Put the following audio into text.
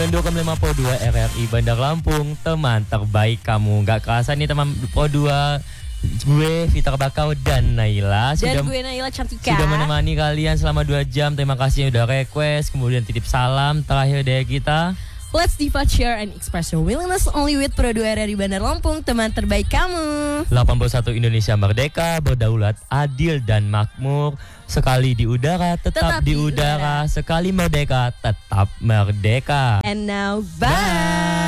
92,5 Pro 2 RRI Bandar Lampung, teman terbaik kamu. Gak kerasa nih teman Pro 2, gue Vita Bakau dan Naila dan gue Naila Cantika sudah menemani kalian selama 2 jam. Terima kasih yang udah request, kemudian titip salam. Terakhir dari kita, let's divide, share, and express your willingness only with Pro 2 RRI Bandar Lampung, teman terbaik kamu. 81 Indonesia merdeka, berdaulat, adil dan makmur. Sekali di udara, tetap di udara. Sekali merdeka, tetap merdeka. And now, bye.